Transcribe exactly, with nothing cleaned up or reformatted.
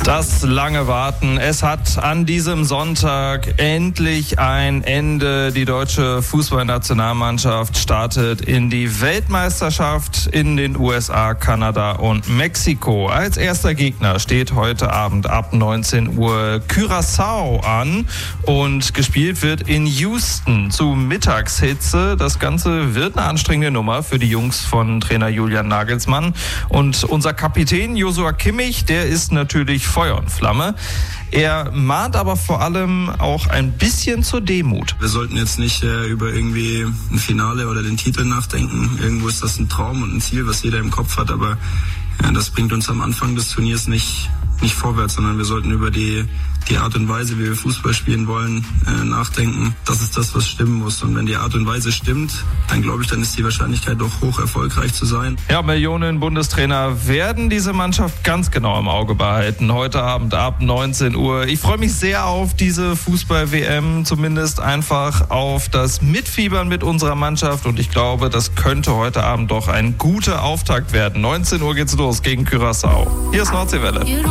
Das lange Warten. Es hat an diesem Sonntag endlich ein Ende. Die deutsche Fußballnationalmannschaft startet in die Weltmeisterschaft in den U S A, Kanada und Mexiko. Als erster Gegner steht heute Abend ab neunzehn Uhr Curaçao an und gespielt wird in Houston zu Mittagshitze. Das Ganze wird eine anstrengende Nummer für die Jungs von Trainer Julian Nagelsmann. Und unser Kapitän Joshua Kimmich, der ist natürlich Feuer und Flamme. Er mahnt aber vor allem auch ein bisschen zur Demut. Wir sollten jetzt nicht äh, über irgendwie ein Finale oder den Titel nachdenken. Irgendwo ist das ein Traum und ein Ziel, was jeder im Kopf hat, aber ja, das bringt uns am Anfang des Turniers nicht, nicht vorwärts, sondern wir sollten über die, die Art und Weise, wie wir Fußball spielen wollen, äh, nachdenken. Das ist das, was stimmen muss. Und wenn die Art und Weise stimmt, dann glaube ich, dann ist die Wahrscheinlichkeit doch hoch, erfolgreich zu sein. Ja, Millionen Bundestrainer werden diese Mannschaft ganz genau im Auge behalten. Heute Abend ab neunzehn Uhr. Ich freue mich sehr auf diese Fußball-W M, zumindest einfach auf das Mitfiebern mit unserer Mannschaft. Und ich glaube, das könnte heute Abend doch ein guter Auftakt werden. neunzehn Uhr geht's los gegen Curaçao. Hier ist Nordseewelle.